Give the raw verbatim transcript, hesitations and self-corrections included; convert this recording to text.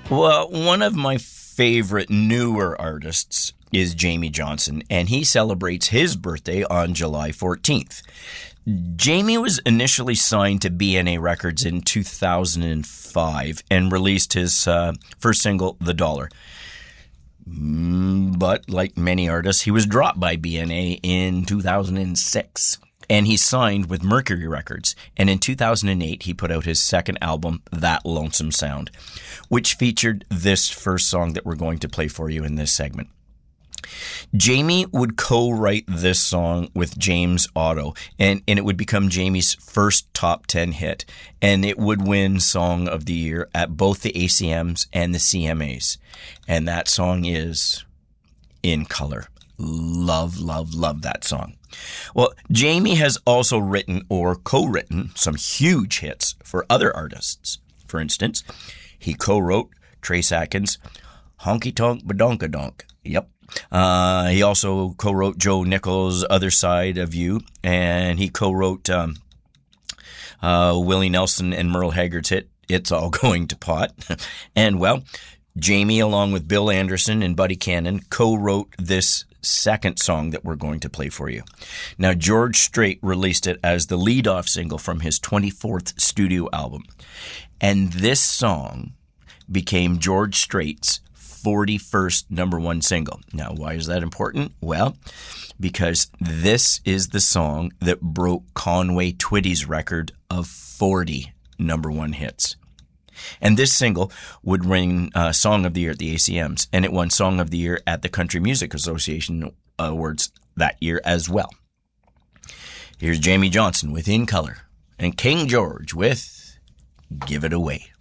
Well, one of my favorite newer artists is Jamey Johnson, and he celebrates his birthday on July fourteenth. Jamey was initially signed to B N A Records in two thousand five and released his uh, first single, The Dollar. But like many artists, he was dropped by B N A in two thousand six. And he signed with Mercury Records. And in two thousand eight, he put out his second album, That Lonesome Sound, which featured this first song that we're going to play for you in this segment. Jamey would co-write this song with James Otto, and, and it would become Jamey's first top ten hit. And it would win Song of the Year at both the A C Ms and the C M As. And that song is In Color. Love, love, love that song. Well, Jamey has also written or co-written some huge hits for other artists. For instance, he co-wrote Trace Atkins' Honky Tonk Badonkadonk. Yep. Uh, he also co-wrote Joe Nichols' Other Side of You, and he co-wrote um, uh, Willie Nelson and Merle Haggard's hit, It's All Going to Pot. And, well, Jamey, along with Bill Anderson and Buddy Cannon, co-wrote this second song that we're going to play for you. Now, George Strait released it as the lead-off single from his twenty-fourth studio album. And this song became George Strait's forty-first number one single. Now, why is that important? Well, because this is the song that broke Conway Twitty's record of forty number one hits. And this single would win uh, Song of the Year at the A C Ms, and it won Song of the Year at the Country Music Association Awards that year as well. Here's Jamey Johnson with In Color, and King George with Give It Away.